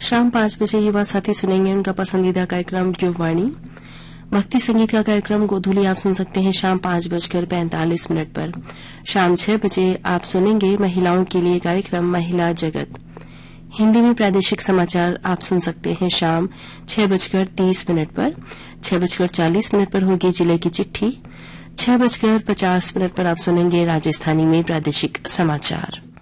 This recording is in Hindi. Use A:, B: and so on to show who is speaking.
A: शाम 5 बजे युवा साथी सुनेंगे उनका पसंदीदा कार्यक्रम युववाणी। भक्ति संगीत का कार्यक्रम गोधूली आप सुन सकते हैं शाम 5:45 पर। शाम 6 बजे आप सुनेंगे महिलाओं के लिए कार्यक्रम महिला जगत। हिंदी में प्रादेशिक समाचार आप सुन सकते हैं शाम 6:30 पर। 6:40 पर होगी जिले की चिट्ठी। 6:50 पर आप सुनेंगे राजस्थानी में प्रादेशिक समाचार।